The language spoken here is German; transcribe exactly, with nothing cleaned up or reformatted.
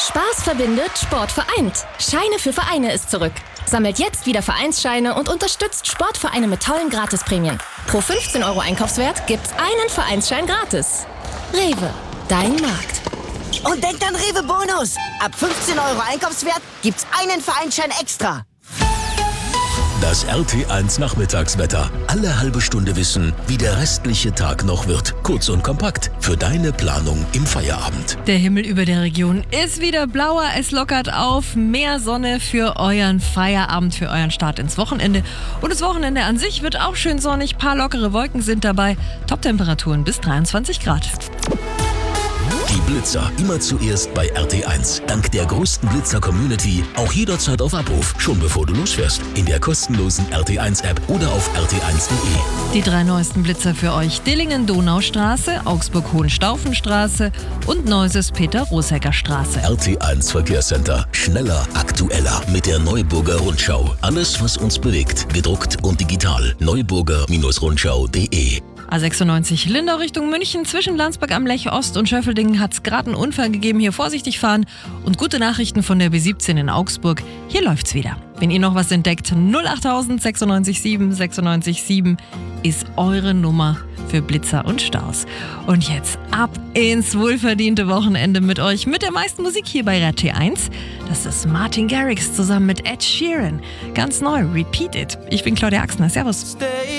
Spaß verbindet, Sport vereint. Scheine für Vereine ist zurück. Sammelt jetzt wieder Vereinsscheine und unterstützt Sportvereine mit tollen Gratisprämien. Pro fünfzehn Euro Einkaufswert gibt's einen Vereinsschein gratis. Rewe, dein Markt. Und denkt an Rewe Bonus. Ab fünfzehn Euro Einkaufswert gibt's einen Vereinsschein extra. Das R T eins Nachmittagswetter. Alle halbe Stunde wissen, wie der restliche Tag noch wird. Kurz und kompakt für deine Planung im Feierabend. Der Himmel über der Region ist wieder blauer, es lockert auf. Mehr Sonne für euren Feierabend, für euren Start ins Wochenende. Und das Wochenende an sich wird auch schön sonnig. Paar lockere Wolken sind dabei. Toptemperaturen bis dreiundzwanzig Grad. Die Blitzer immer zuerst bei R T eins. Dank der größten Blitzer-Community auch jederzeit auf Abruf. Schon bevor du losfährst. In der kostenlosen R T eins App oder auf r t eins punkt d e. Die drei neuesten Blitzer für euch: Dillingen-Donaustraße, Augsburg-Hohenstaufenstraße und Neuses-Peter-Rosecker-Straße. R T eins Verkehrscenter. Schneller, aktueller mit der Neuburger Rundschau. Alles, was uns bewegt. Gedruckt und digital. neuburger Rundschau punkt de. A sechsundneunzig Lindau Richtung München. Zwischen Landsberg am Lech Ost und Schöffeldingen hat es gerade einen Unfall gegeben. Hier vorsichtig fahren. Und gute Nachrichten von der B siebzehn in Augsburg. Hier läuft's wieder. Wenn ihr noch was entdeckt, null acht sechsundneunzig sieben sechsundneunzig sieben ist eure Nummer für Blitzer und Staus. Und jetzt ab ins wohlverdiente Wochenende mit euch, mit der meisten Musik hier bei R T eins. Das ist Martin Garrix zusammen mit Ed Sheeran. Ganz neu, Repeat It. Ich bin Claudia Axner. Servus.